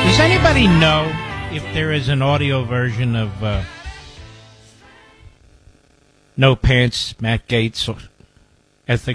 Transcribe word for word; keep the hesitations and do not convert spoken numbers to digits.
Does anybody know if there is an audio version of uh, No Pants, Matt Gaetz, Ethic